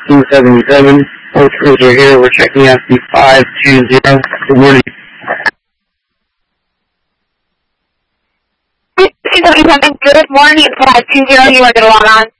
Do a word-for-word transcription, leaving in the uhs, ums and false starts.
two seventy-seven. Post cruiser here. We're checking out the five two zero. Good morning. two seventy-seven, good morning, five two zero. You are going to log on.